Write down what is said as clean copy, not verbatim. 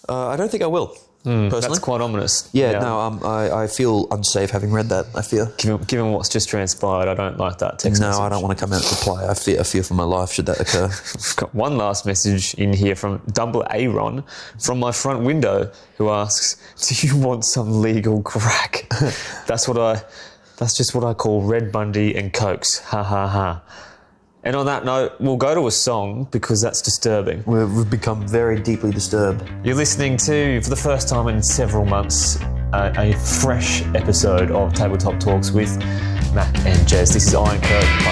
I don't think I will, personally. That's quite ominous. Yeah, no, I feel unsafe having read that, I fear. Given what's just transpired, I don't like that text message. No, I don't want to come out to play. I fear for my life should that occur. I've got one last message in here from Dumble Aaron from my front window who asks, do you want some legal crack? That's just what I call Red Bundy and Cokes. Ha ha ha. And on that note, we'll go to a song because that's disturbing. We've become very deeply disturbed. You're listening to, for the first time in several months, a fresh episode of Tabletop Talks with Mac and Jez. This is Iron Curtain by